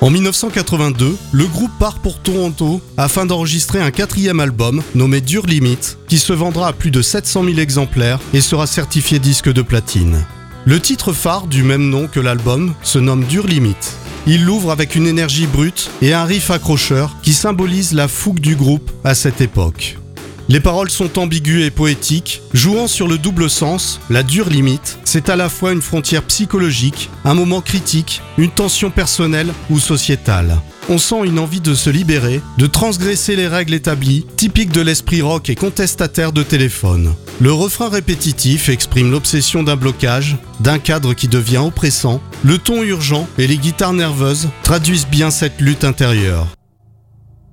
En 1982, le groupe part pour Toronto afin d'enregistrer un 4e album nommé Dur Limit, qui se vendra à plus de 700 000 exemplaires et sera certifié disque de platine. Le titre phare du même nom que l'album se nomme Dur Limit. Il l'ouvre avec une énergie brute et un riff accrocheur qui symbolise la fougue du groupe à cette époque. Les paroles sont ambiguës et poétiques, jouant sur le double sens, la dure limite, c'est à la fois une frontière psychologique, un moment critique, une tension personnelle ou sociétale. On sent une envie de se libérer, de transgresser les règles établies, typiques de l'esprit rock et contestataire de Téléphone. Le refrain répétitif exprime l'obsession d'un blocage, d'un cadre qui devient oppressant, le ton urgent et les guitares nerveuses traduisent bien cette lutte intérieure.